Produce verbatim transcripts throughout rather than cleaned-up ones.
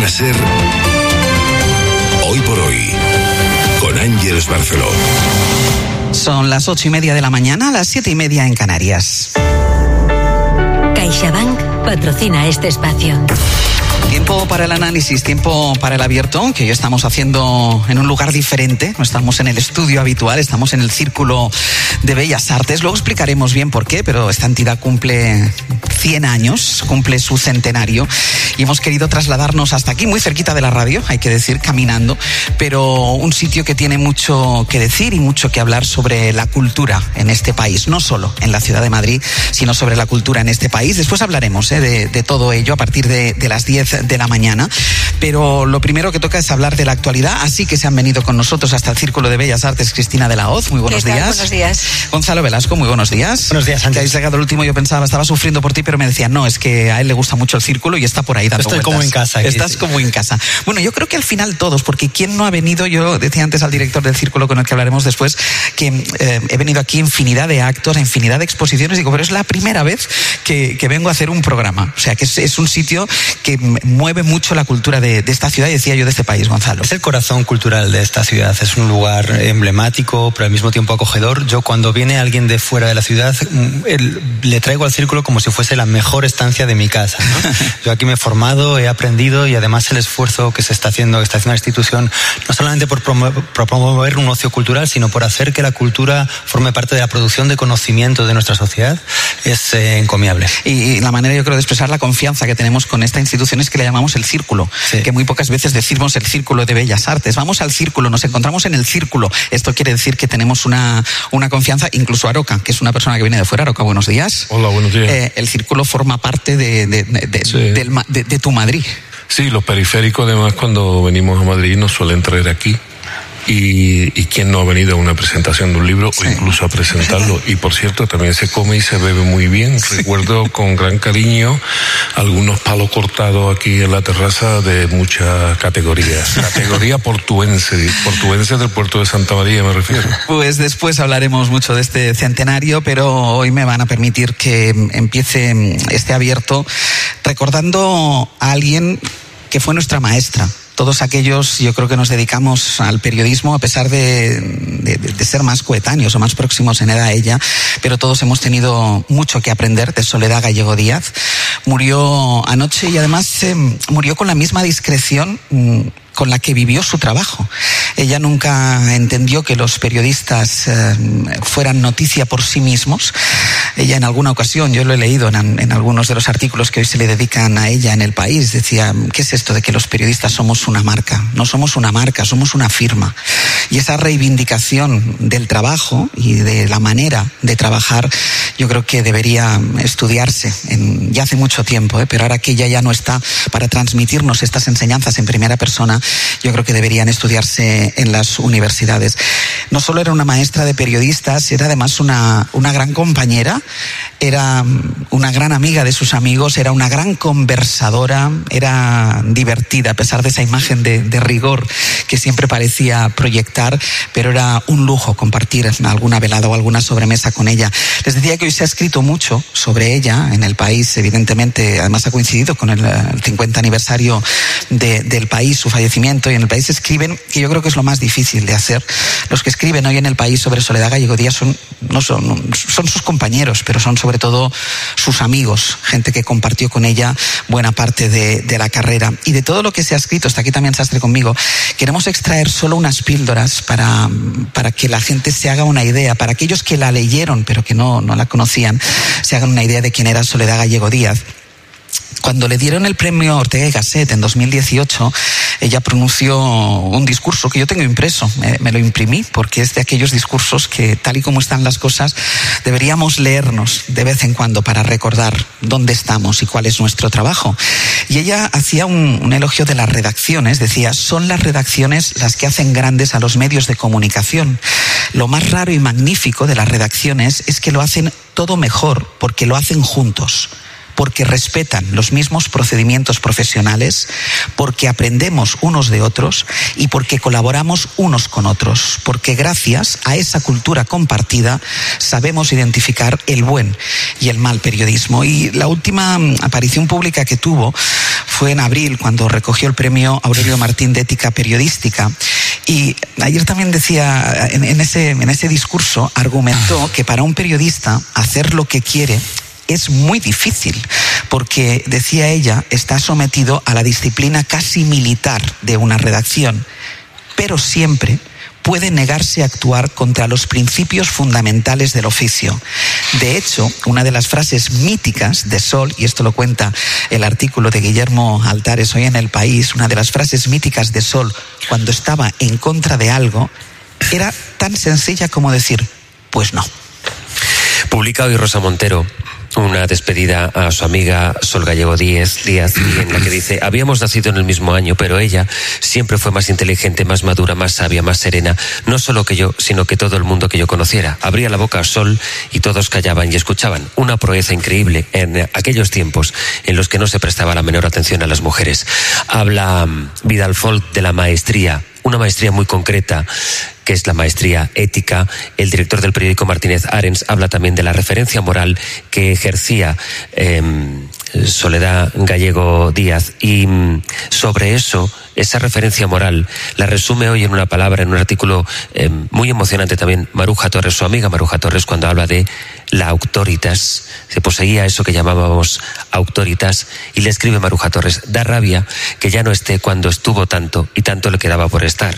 Cadena SER, Hoy por Hoy, con Ángeles Barceló. Son las ocho y media de la mañana, las siete y media en Canarias. CaixaBank patrocina este espacio. Tiempo para el análisis, tiempo para el abierto, que hoy estamos haciendo en un lugar diferente. No estamos en el estudio habitual, estamos en el Círculo de Bellas Artes. Luego explicaremos bien por qué, pero esta entidad cumple cien años, cumple su centenario, y hemos querido trasladarnos hasta aquí, muy cerquita de la radio, hay que decir, caminando, pero un sitio que tiene mucho que decir y mucho que hablar sobre la cultura en este país, no solo en la ciudad de Madrid, sino sobre la cultura en este país. Después hablaremos eh, de, de todo ello a partir de, de las diez de la mañana, pero lo primero que toca es hablar de la actualidad, así que se han venido con nosotros hasta el Círculo de Bellas Artes Cristina de la Hoz. Muy buenos días. Buenos días. Gonzalo Velasco, muy buenos días. Buenos días, Sánchez. Que habéis llegado el último, yo pensaba, estaba sufriendo por ti, pero me decían, no, es que a él le gusta mucho el círculo y está por ahí dando Estoy vueltas. como en casa. Aquí, Estás sí. como en casa. Bueno, yo creo que al final todos, porque ¿quién no ha venido? Yo decía antes al director del círculo, con el que hablaremos después, que eh, he venido aquí a infinidad de actos, a infinidad de exposiciones, digo, pero es la primera vez que, que vengo a hacer un programa. O sea, que es, es un sitio que mueve mucho la cultura de, de esta ciudad y, decía yo, de este país, Gonzalo. Es el corazón cultural de esta ciudad, es un lugar emblemático, pero al mismo tiempo acogedor. Yo, cuando viene alguien de fuera de la ciudad, el, le traigo al círculo como si fuese la mejor estancia de mi casa, ¿no? Yo aquí me he formado, he aprendido, y además el esfuerzo que se está haciendo, que está haciendo la institución, no solamente por promover, por promover un ocio cultural, sino por hacer que la cultura forme parte de la producción de conocimiento de nuestra sociedad, es eh, encomiable. Y, y la manera, yo creo, de expresar la confianza que tenemos con esta institución es que le llamamos el círculo, sí. Que muy pocas veces decimos el Círculo de Bellas Artes. Vamos al círculo, nos encontramos en el círculo. Esto quiere decir que tenemos una, una confianza, incluso Aroca, que es una persona que viene de fuera. Aroca, buenos días. Hola, buenos días. Eh, el círculo forma parte de, de, de, de, sí. del, de, de tu Madrid. Sí, los periféricos, además, cuando venimos a Madrid nos suelen traer aquí. Y, y quién no ha venido a una presentación de un libro, sí, o incluso a presentarlo. Y por cierto, también se come y se bebe muy bien. Sí. Recuerdo con gran cariño algunos palos cortados aquí en la terraza de muchas categorías. Categoría portuense, portuense del puerto de Santa María, me refiero. Pues después hablaremos mucho de este centenario, pero hoy me van a permitir que empiece este abierto recordando a alguien que fue nuestra maestra. Todos aquellos, yo creo que nos dedicamos al periodismo, a pesar de, de, de ser más coetáneos o más próximos en edad a ella, pero todos hemos tenido mucho que aprender de Soledad Gallego Díaz. Murió anoche y además eh, murió con la misma discreción mmm, con la que vivió su trabajo. Ella nunca entendió que los periodistas eh, fueran noticia por sí mismos. Ella en alguna ocasión, yo lo he leído en, en algunos de los artículos que hoy se le dedican a ella en El País, decía, ¿qué es esto de que los periodistas somos una marca? No somos una marca, somos una firma. Y esa reivindicación del trabajo y de la manera de trabajar, yo creo que debería estudiarse en, ya hace mucho tiempo, ¿eh? Pero ahora que ella ya no está para transmitirnos estas enseñanzas en primera persona, yo creo que deberían estudiarse en las universidades. No solo era una maestra de periodistas, era además una, una gran compañera, era una gran amiga de sus amigos, era una gran conversadora, era divertida, a pesar de esa imagen de, de rigor que siempre parecía proyectar, pero era un lujo compartir alguna velada o alguna sobremesa con ella. Les decía que hoy se ha escrito mucho sobre ella en El País, evidentemente, además ha coincidido con el, el cincuenta aniversario de, del País, su fallecimiento, y en El País escriben, que yo creo que es lo más difícil de hacer. Los que escriben hoy en El País sobre Soledad Gallego Díaz son, no son, son sus compañeros, pero son sobre todo sus amigos, gente que compartió con ella buena parte de, de la carrera. Y de todo lo que se ha escrito, está aquí también Sastre conmigo, queremos extraer solo unas píldoras para, para que la gente se haga una idea, para aquellos que la leyeron pero que no, no la conocían, se hagan una idea de quién era Soledad Gallego Díaz. Cuando le dieron el premio Ortega y Gasset en dos mil dieciocho, ella pronunció un discurso que yo tengo impreso, me, me lo imprimí, porque es de aquellos discursos que, tal y como están las cosas, deberíamos leernos de vez en cuando para recordar dónde estamos y cuál es nuestro trabajo. Y ella hacía un, un elogio de las redacciones, decía, son las redacciones las que hacen grandes a los medios de comunicación. Lo más raro y magnífico de las redacciones es que lo hacen todo mejor, porque lo hacen juntos. porque respetan los mismos procedimientos profesionales, porque aprendemos unos de otros y porque colaboramos unos con otros, porque gracias a esa cultura compartida sabemos identificar el buen y el mal periodismo. Y la última aparición pública que tuvo fue en abril, cuando recogió el premio Aurelio Martín de Ética Periodística. Y ayer también decía, en, en, ese, en ese discurso, argumentó que para un periodista hacer lo que quiere es muy difícil, porque, decía ella, está sometido a la disciplina casi militar de una redacción, pero siempre puede negarse a actuar contra los principios fundamentales del oficio. De hecho, una de las frases míticas de Sol, y esto lo cuenta el artículo de Guillermo Altares hoy en El País, una de las frases míticas de Sol cuando estaba en contra de algo, era tan sencilla como decir, pues no. Publica hoy Rosa Montero una despedida a su amiga Sol Gallego Díaz, Díaz, en la que dice: habíamos nacido en el mismo año, pero ella siempre fue más inteligente, más madura, más sabia, más serena, no solo que yo, sino que todo el mundo que yo conociera. Abría la boca a Sol y todos callaban y escuchaban. Una proeza increíble en aquellos tiempos en los que no se prestaba la menor atención a las mujeres. Habla Vidal Folk de la maestría, una maestría muy concreta, que es la maestría ética. El director del periódico, Martínez Arens, habla también de la referencia moral que ejercía eh, Soledad Gallego Díaz, y sobre eso, esa referencia moral, la resume hoy en una palabra, en un artículo eh, muy emocionante también, Maruja Torres, su amiga Maruja Torres, cuando habla de la auctoritas. Se poseía eso que llamábamos auctoritas, y le escribe Maruja Torres: da rabia que ya no esté cuando estuvo tanto y tanto le quedaba por estar.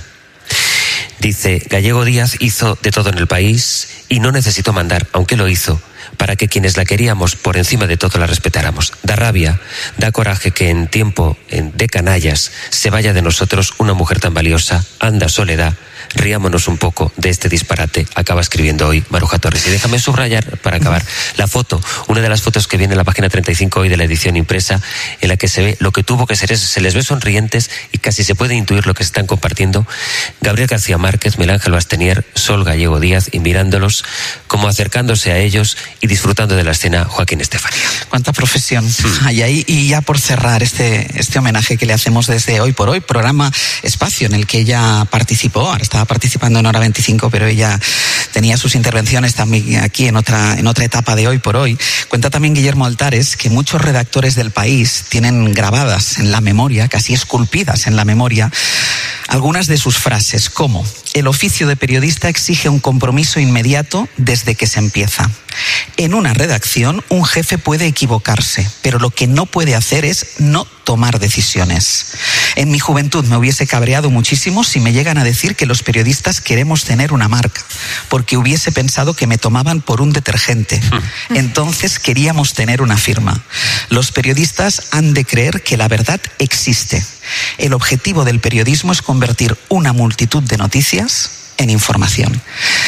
Dice: Gallego Díaz hizo de todo en el país y no necesitó mandar, aunque lo hizo, para que quienes la queríamos por encima de todo la respetáramos. Da rabia, da coraje que en tiempo de canallas se vaya de nosotros una mujer tan valiosa. Anda, Soledad, riámonos un poco de este disparate, acaba escribiendo hoy Maruja Torres. Y déjame subrayar, para acabar, la foto, una de las fotos que viene en la página treinta y cinco hoy de la edición impresa, en la que se ve lo que tuvo que ser eso. Se les ve sonrientes y casi se puede intuir lo que se están compartiendo. Gabriel García Márquez, Miguel Ángel Bastenier, Sol Gallego Díaz, y mirándolos como acercándose a ellos y disfrutando de la escena, Joaquín Estefanía. Cuánta profesión hay ahí. Y ya por cerrar este, este homenaje que le hacemos desde Hoy por Hoy, programa Espacio, en el que ella participó. Ahora estaba participando en Hora veinticinco, pero ella tenía sus intervenciones también aquí en otra, en otra etapa de Hoy por Hoy. Cuenta también Guillermo Altares que muchos redactores del país tienen grabadas en la memoria, casi esculpidas en la memoria, algunas de sus frases, como: el oficio de periodista exige un compromiso inmediato desde que se empieza. En una redacción, un jefe puede equivocarse, pero lo que no puede hacer es no tomar decisiones. En mi juventud me hubiese cabreado muchísimo si me llegan a decir que los periodistas queremos tener una marca, porque hubiese pensado que me tomaban por un detergente. Entonces queríamos tener una firma. Los periodistas han de creer que la verdad existe. El objetivo del periodismo es convertir una multitud de noticias en información.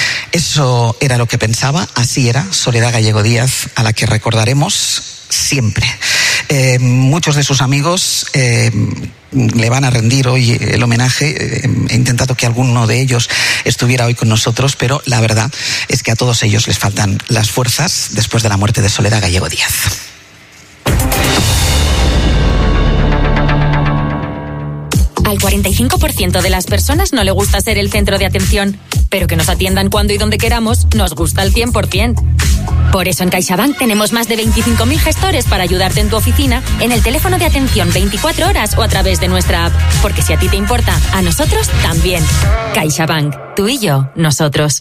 Eso era lo que pensaba, así era Soledad Gallego Díaz, a la que recordaremos siempre. Eh, muchos de sus amigos eh, le van a rendir hoy el homenaje. Eh, he intentado que alguno de ellos estuviera hoy con nosotros, pero la verdad es que a todos ellos les faltan las fuerzas después de la muerte de Soledad Gallego Díaz. Al cuarenta y cinco por ciento de las personas no le gusta ser el centro de atención, pero que nos atiendan cuando y donde queramos nos gusta al cien por ciento. Por eso en CaixaBank tenemos más de veinticinco mil gestores para ayudarte en tu oficina, en el teléfono de atención veinticuatro horas o a través de nuestra app. Porque si a ti te importa, a nosotros también. CaixaBank, tú y yo, nosotros.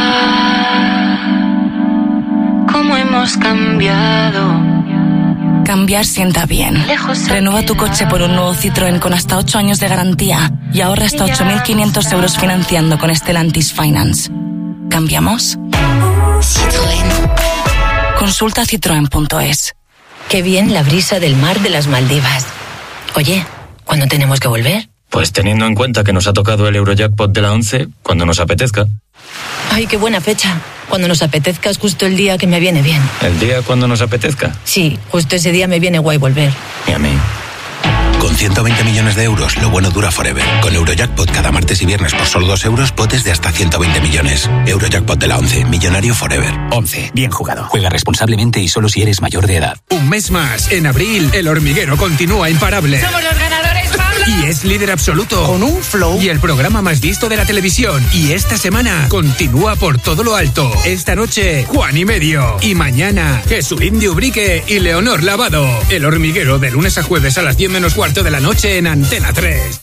¿Cómo hemos cambiado? Cambiar sienta bien. Renueva tu coche por un nuevo Citroën con hasta ocho años de garantía y ahorra hasta ocho mil quinientos euros financiando con Stellantis Finance. ¿Cambiamos? Citroën. Consulta citroen punto es. Qué bien la brisa del mar de las Maldivas. Oye, ¿cuándo tenemos que volver? Pues teniendo en cuenta que nos ha tocado el Eurojackpot de la once, cuando nos apetezca. Ay, qué buena fecha. Cuando nos apetezca es justo el día que me viene bien. ¿El día cuando nos apetezca? Sí, justo ese día me viene guay volver. Y a mí. Con Con ciento veinte millones de euros, lo bueno dura forever. Con Eurojackpot cada martes y viernes por solo dos euros, potes de hasta ciento veinte millones. Eurojackpot de la once, millonario forever. once, bien jugado. Juega responsablemente y solo si eres mayor de edad. Un mes más, en abril, El Hormiguero continúa imparable. ¡Somos los ganadores, Pablo! Y es líder absoluto. Con un flow. Y el programa más visto de la televisión. Y esta semana continúa por todo lo alto. Esta noche, Juan y Medio. Y mañana, Jesulín de Ubrique y Leonor Lavado. El Hormiguero, de lunes a jueves a las diez menos cuarto de la noche en Antena tres.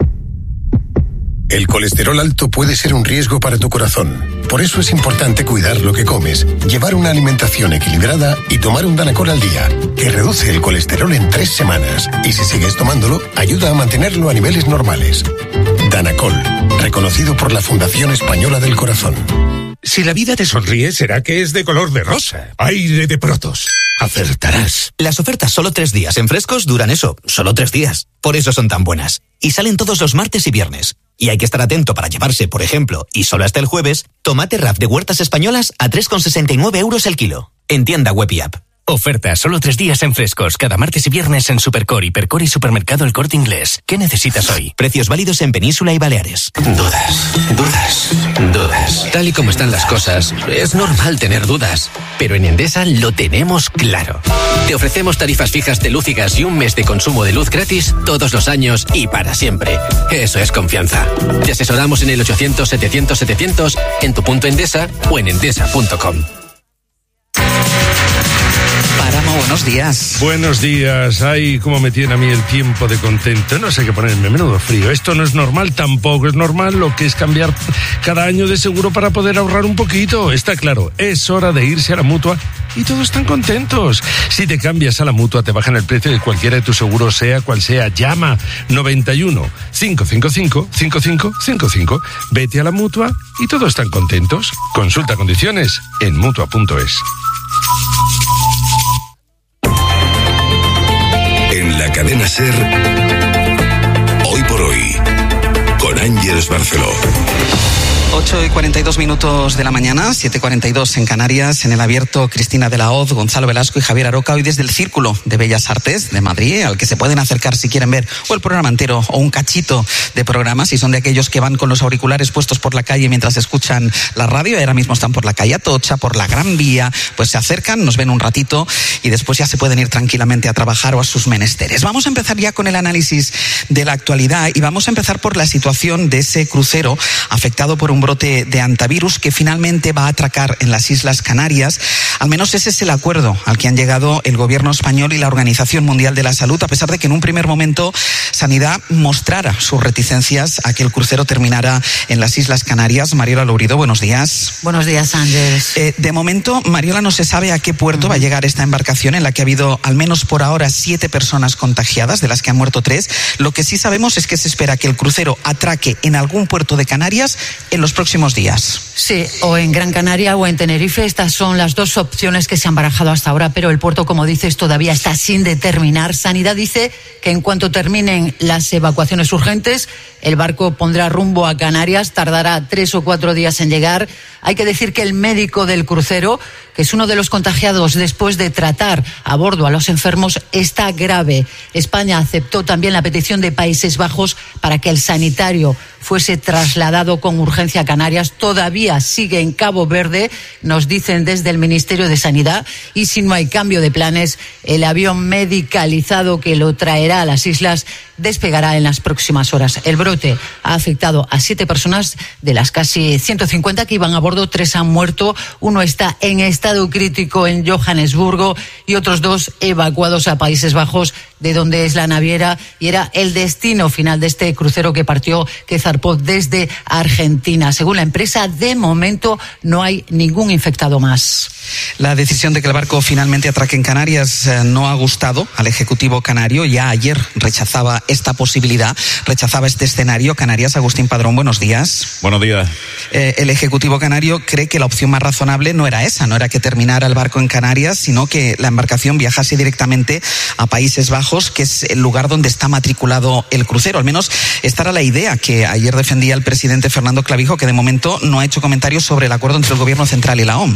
El colesterol alto puede ser un riesgo para tu corazón. Por eso es importante cuidar lo que comes, llevar una alimentación equilibrada y tomar un Danacol al día, que reduce el colesterol en tres semanas. Y si sigues tomándolo, ayuda a mantenerlo a niveles normales. Danacol, reconocido por la Fundación Española del Corazón. Si la vida te sonríe, será que es de color de rosa. Aire de Protos. Acertarás. Las ofertas solo tres días en Frescos duran eso, solo tres días. Por eso son tan buenas. Y salen todos los martes y viernes. Y hay que estar atento para llevarse, por ejemplo, y solo hasta el jueves, tomate R A F de Huertas Españolas a tres con sesenta y nueve euros el kilo. En tienda web y app. Oferta solo tres días en Frescos, cada martes y viernes en Supercor, Hipercor y Supermercado El Corte Inglés. ¿Qué necesitas hoy? Precios válidos en Península y Baleares. Dudas, dudas, dudas. Tal y como están las cosas, es normal tener dudas. Pero en Endesa lo tenemos claro. Te ofrecemos tarifas fijas de luz y gas y un mes de consumo de luz gratis todos los años y para siempre. Eso es confianza. Te asesoramos en el ochocientos setecientos setecientos, en tu punto Endesa o en endesa punto com. Páramo, buenos días. Buenos días. Ay, cómo me tiene a mí el tiempo de contento. No sé qué ponerme, menudo frío. Esto no es normal, tampoco es normal lo que es cambiar cada año de seguro para poder ahorrar un poquito. Está claro, es hora de irse a la Mutua y todos están contentos. Si te cambias a la Mutua, te bajan el precio de cualquiera de tus seguros, sea cual sea. Llama noventa y uno, cinco cinco cinco, cinco cinco cinco cinco. Vete a la Mutua y todos están contentos. Consulta condiciones en mutua punto es. En la cadena SER, Hoy por Hoy, con Ángeles Barceló. ocho y cuarenta y dos minutos de la mañana, siete y cuarenta y dos en Canarias, en el abierto Cristina de la Hoz, Gonzalo Velasco y Javier Aroca, hoy desde el Círculo de Bellas Artes de Madrid, al que se pueden acercar si quieren ver o el programa entero o un cachito de programa, si son de aquellos que van con los auriculares puestos por la calle mientras escuchan la radio, y ahora mismo están por la calle Atocha, por la Gran Vía, pues se acercan, nos ven un ratito y después ya se pueden ir tranquilamente a trabajar o a sus menesteres. Vamos a empezar ya con el análisis de la actualidad y vamos a empezar por la situación de ese crucero afectado por un brote de antivirus que finalmente va a atracar en las Islas Canarias. Al menos ese es el acuerdo al que han llegado el gobierno español y la Organización Mundial de la Salud, a pesar de que en un primer momento Sanidad mostrara sus reticencias a que el crucero terminara en las Islas Canarias. Mariola Lourido, buenos días. Buenos días, Ángeles. Eh, de momento, Mariola, no se sabe a qué puerto uh-huh. va a llegar esta embarcación en la que ha habido al menos por ahora siete personas contagiadas, de las que han muerto tres. Lo que sí sabemos es que se espera que el crucero atraque en algún puerto de Canarias en los próximos días. Sí, o en Gran Canaria o en Tenerife. Estas son las dos opciones que se han barajado hasta ahora, pero el puerto, como dices, todavía está sin determinar. Sanidad dice que en cuanto terminen las evacuaciones urgentes, el barco pondrá rumbo a Canarias, tardará tres o cuatro días en llegar. Hay que decir que el médico del crucero, que es uno de los contagiados después de tratar a bordo a los enfermos, está grave. España aceptó también la petición de Países Bajos para que el sanitario fuese trasladado con urgencia a Canarias. Todavía sigue en Cabo Verde, nos dicen desde el Ministerio de Sanidad, y si no hay cambio de planes, el avión medicalizado que lo traerá a las islas despegará en las próximas horas. El brote ha afectado a siete personas de las casi ciento cincuenta que iban a bordo. Tres han muerto, uno está en estado crítico en Johannesburgo y otros dos evacuados a Países Bajos, de donde es la naviera y era el destino final de este crucero que partió, que zarpó desde Argentina. Según la empresa, de momento no hay ningún infectado más. La decisión de que el barco finalmente atraque en Canarias eh, no ha gustado al Ejecutivo canario. Ya ayer rechazaba esta posibilidad, rechazaba este escenario. Canarias, Agustín Padrón, buenos días. Buenos días. Eh, el Ejecutivo canario cree que la opción más razonable no era esa, no era que terminara el barco en Canarias, sino que la embarcación viajase directamente a Países Bajos, que es el lugar donde está matriculado el crucero. Al menos esta era la idea que ayer defendía el presidente Fernando Clavijo, que de momento no ha hecho comentarios sobre el acuerdo entre el Gobierno central y la O M S.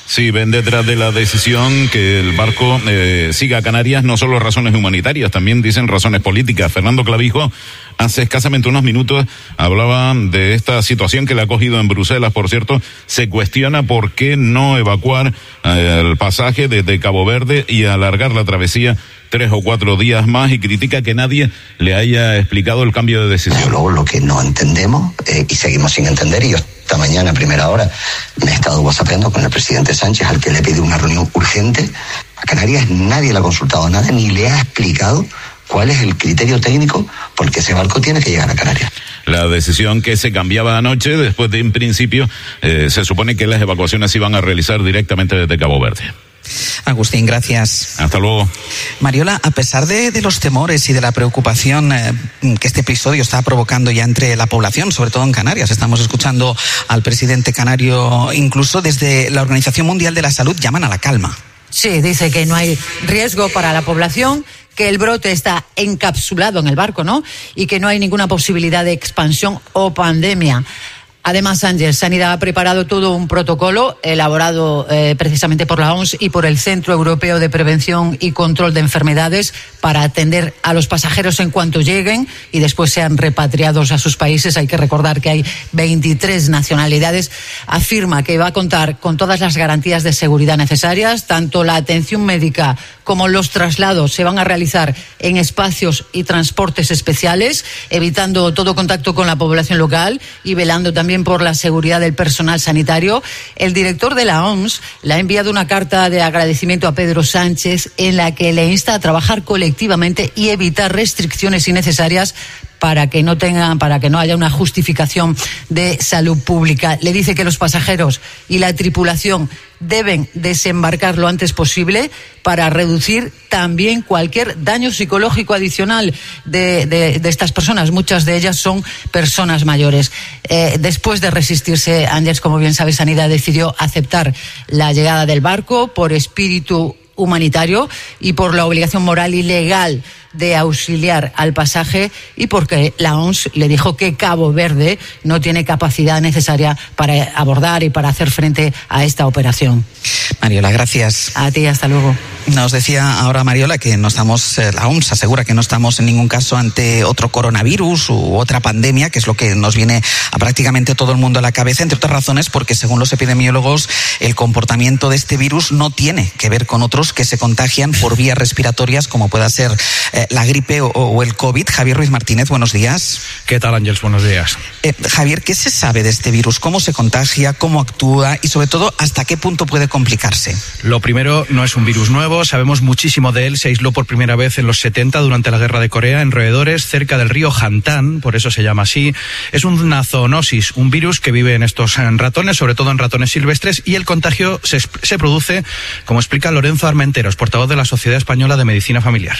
Sí, ven detrás de la decisión que el barco eh, siga a Canarias, no solo razones humanitarias, también dicen razones políticas. Fernando Clavijo, hace escasamente unos minutos, hablaba de esta situación que le ha cogido en Bruselas. Por cierto, se cuestiona por qué no evacuar eh, el pasaje desde Cabo Verde y alargar la travesía tres o cuatro días más, y critica que nadie le haya explicado el cambio de decisión. Luego lo que no entendemos, eh, y seguimos sin entender, y yo esta mañana a primera hora me he estado whatsappeando con el presidente Sánchez, al que le pide una reunión urgente. A Canarias nadie le ha consultado nada, ni le ha explicado cuál es el criterio técnico porque ese barco tiene que llegar a Canarias. La decisión que se cambiaba anoche, después de en principio eh, se supone que las evacuaciones se iban a realizar directamente desde Cabo Verde. Agustín, gracias. Hasta luego. Mariola, a pesar de, de los temores y de la preocupación eh, que este episodio está provocando ya entre la población, sobre todo en Canarias, estamos escuchando al presidente canario, incluso desde la Organización Mundial de la Salud llaman a la calma. Sí, dice que no hay riesgo para la población, que el brote está encapsulado en el barco, ¿no? Y que no hay ninguna posibilidad de expansión o pandemia. Además, Ángel, Sanidad ha preparado todo un protocolo elaborado eh, precisamente por la O M S y por el Centro Europeo de Prevención y Control de Enfermedades para atender a los pasajeros en cuanto lleguen y después sean repatriados a sus países. Hay que recordar que hay veintitrés nacionalidades. Afirma que va a contar con todas las garantías de seguridad necesarias, tanto la atención médica como los traslados se van a realizar en espacios y transportes especiales, evitando todo contacto con la población local y velando también por la seguridad del personal sanitario. El director de la O M S le ha enviado una carta de agradecimiento a Pedro Sánchez en la que le insta a trabajar colectivamente y evitar restricciones innecesarias para que no tengan, para que no haya una justificación de salud pública. Le dice que los pasajeros y la tripulación deben desembarcar lo antes posible para reducir también cualquier daño psicológico adicional de, de, de estas personas. Muchas de ellas son personas mayores. Eh, después de resistirse, Ángels, como bien sabe, Sanidad decidió aceptar la llegada del barco por espíritu humanitario y por la obligación moral y legal de auxiliar al pasaje, y porque la O M S le dijo que Cabo Verde no tiene capacidad necesaria para abordar y para hacer frente a esta operación. Mariola, gracias. A ti, hasta luego. Nos decía ahora Mariola que no estamos, la O M S asegura que no estamos en ningún caso ante otro coronavirus u otra pandemia, que es lo que nos viene a prácticamente todo el mundo a la cabeza, entre otras razones porque según los epidemiólogos el comportamiento de este virus no tiene que ver con otros que se contagian por vías respiratorias como pueda ser eh, la gripe o, o el COVID. Javier Ruiz Martínez, buenos días. ¿Qué tal, Ángels? Buenos días. Eh, Javier, ¿qué se sabe de este virus? ¿Cómo se contagia? ¿Cómo actúa? Y sobre todo, ¿hasta qué punto puede complicarse? Lo primero, no es un virus nuevo, sabemos muchísimo de él. Se aisló por primera vez en los setenta durante la Guerra de Corea en roedores cerca del río Hantan, por eso se llama así. Es una zoonosis, un virus que vive en estos ratones, sobre todo en ratones silvestres, y el contagio se, se produce, como explica Lorenzo Armenteros, portavoz de la Sociedad Española de Medicina Familiar.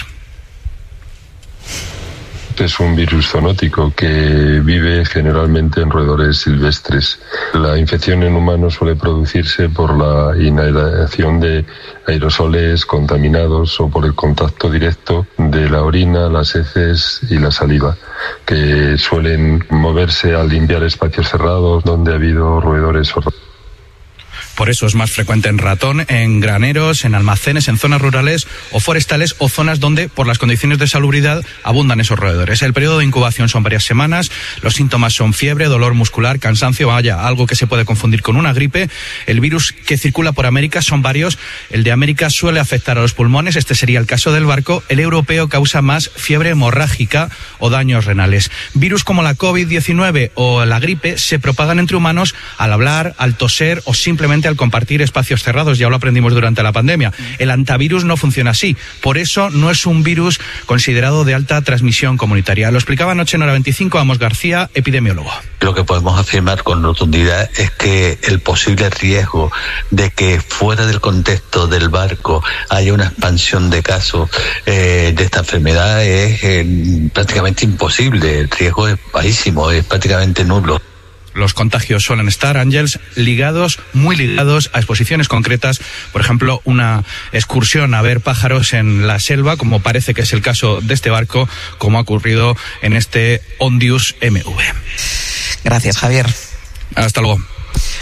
Es un virus zoonótico que vive generalmente en roedores silvestres. La infección en humanos suele producirse por la inhalación de aerosoles contaminados o por el contacto directo de la orina, las heces y la saliva, que suelen moverse al limpiar espacios cerrados donde ha habido roedores o Por eso es más frecuente en ratón, en graneros, en almacenes, en zonas rurales o forestales o zonas donde, por las condiciones de salubridad, abundan esos roedores. El periodo de incubación son varias semanas, los síntomas son fiebre, dolor muscular, cansancio, vaya, algo que se puede confundir con una gripe. El virus que circula por América son varios. El de América suele afectar a los pulmones, este sería el caso del barco. El europeo causa más fiebre hemorrágica o daños renales. Virus como la COVID diecinueve o la gripe se propagan entre humanos al hablar, al toser o simplemente al compartir espacios cerrados, ya lo aprendimos durante la pandemia. El antivirus no funciona así, por eso no es un virus considerado de alta transmisión comunitaria. Lo explicaba anoche en Hora veinticinco Amos García, epidemiólogo. Lo que podemos afirmar con rotundidad es que el posible riesgo de que fuera del contexto del barco haya una expansión de casos eh, de esta enfermedad es eh, prácticamente imposible. El riesgo es bajísimo, es prácticamente nulo. Los contagios suelen estar, Ángels, ligados, muy ligados a exposiciones concretas. Por ejemplo, una excursión a ver pájaros en la selva, como parece que es el caso de este barco, como ha ocurrido en este Ondius M V. Gracias, Javier. Hasta luego.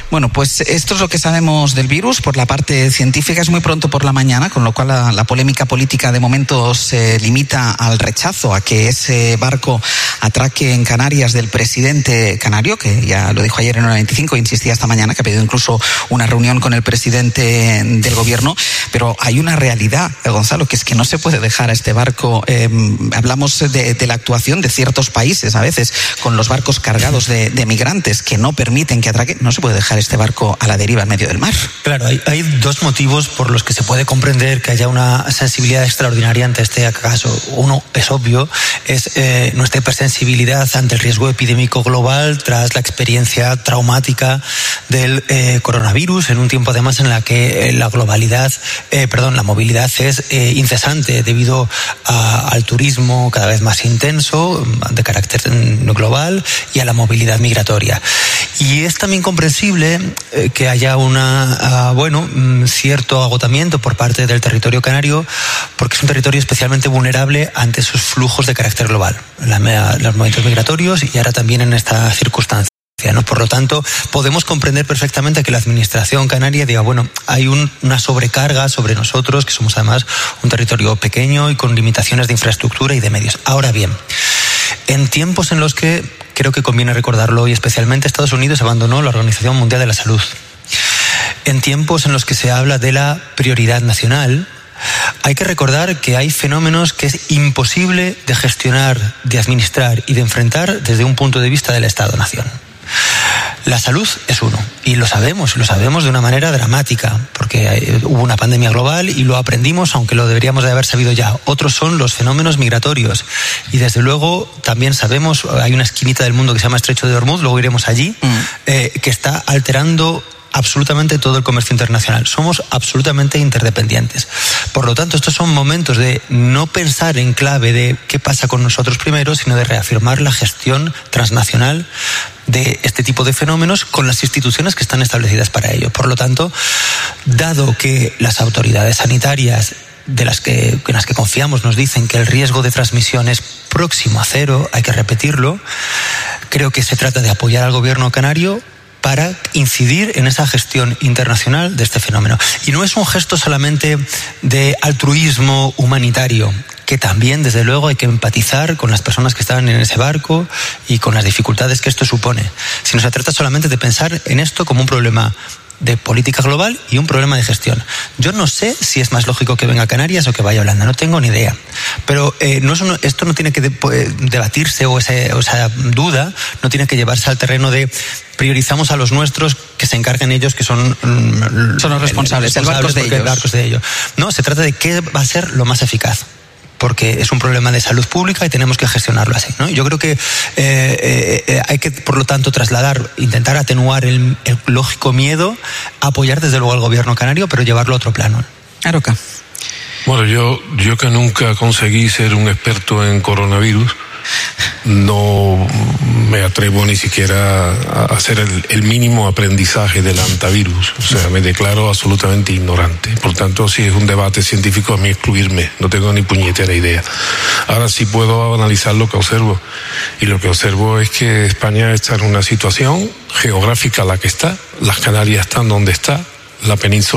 Bueno, pues esto es lo que sabemos del virus. Por la parte científica es muy pronto por la mañana, con lo cual la, la polémica política de momento se limita al rechazo a que ese barco atraque en Canarias del presidente canario, que ya lo dijo ayer en hora veinticinco, insistía esta mañana, que ha pedido incluso una reunión con el presidente del gobierno. Pero hay una realidad, Gonzalo, que es que no se puede dejar a este barco. Eh, hablamos de, de la actuación de ciertos países a veces con los barcos cargados de, de migrantes que no permiten que atraque. No se puede dejar este barco a la deriva en medio del mar. Claro, hay, hay dos motivos por los que se puede comprender que haya una sensibilidad extraordinaria ante este caso. Uno es obvio, es eh, nuestra hipersensibilidad ante el riesgo epidémico global tras la experiencia traumática del eh, coronavirus, en un tiempo además en la que eh, la globalidad, eh, perdón, la movilidad es eh, incesante debido a, al turismo cada vez más intenso, de carácter global, y a la movilidad migratoria. Y es también comprensible eh, que haya una, uh, bueno, cierto agotamiento por parte del territorio canario, porque es un territorio especialmente vulnerable ante esos flujos de carácter global, la, los movimientos migratorios y ahora también en esta circunstancia, ¿no? Por lo tanto, podemos comprender perfectamente que la administración canaria diga, bueno, hay un, una sobrecarga sobre nosotros, que somos además un territorio pequeño y con limitaciones de infraestructura y de medios. Ahora bien, en tiempos en los que, creo que conviene recordarlo, y especialmente Estados Unidos abandonó la Organización Mundial de la Salud, en tiempos en los que se habla de la prioridad nacional, hay que recordar que hay fenómenos que es imposible de gestionar, de administrar y de enfrentar desde un punto de vista del Estado-Nación. La salud es uno, y lo sabemos, lo sabemos de una manera dramática, porque hubo una pandemia global y lo aprendimos, aunque lo deberíamos de haber sabido ya. Otros son los fenómenos migratorios, y desde luego también sabemos, hay una esquinita del mundo que se llama Estrecho de Hormuz, luego iremos allí, mm. eh, que está alterando absolutamente todo el comercio internacional. Somos absolutamente interdependientes. Por lo tanto, estos son momentos de no pensar en clave de qué pasa con nosotros primero, sino de reafirmar la gestión transnacional de este tipo de fenómenos con las instituciones que están establecidas para ello. Por lo tanto, dado que las autoridades sanitarias de las que, en las que confiamos nos dicen que el riesgo de transmisión es próximo a cero, hay que repetirlo, creo que se trata de apoyar al gobierno canario para incidir en esa gestión internacional de este fenómeno. Y no es un gesto solamente de altruismo humanitario, que también, desde luego, hay que empatizar con las personas que están en ese barco y con las dificultades que esto supone, sino se trata solamente de pensar en esto como un problema de política global y un problema de gestión. Yo no sé si es más lógico que venga a Canarias o que vaya a Holanda, no tengo ni idea. Pero eh, no es uno, esto no tiene que de, debatirse o, ese, o esa duda no tiene que llevarse al terreno de priorizamos a los nuestros, que se encarguen ellos, que son, son los responsables, el, el barco es de ellos. El barco es de ellos. No, se trata de qué va a ser lo más eficaz, porque es un problema de salud pública y tenemos que gestionarlo así, ¿no? Yo creo que eh, eh, hay que, por lo tanto, trasladar, intentar atenuar el, el lógico miedo, apoyar desde luego al gobierno canario, pero llevarlo a otro plano. Aroca. Bueno, yo, yo que nunca conseguí ser un experto en coronavirus, no me atrevo ni siquiera a hacer el, el mínimo aprendizaje del antivirus. O sea, me declaro absolutamente ignorante. Por tanto, si es un debate científico, a mí excluirme. No tengo ni puñetera idea. Ahora sí puedo analizar lo que observo. Y lo que observo es que España está en una situación geográfica la que está. Las Canarias están donde está. La península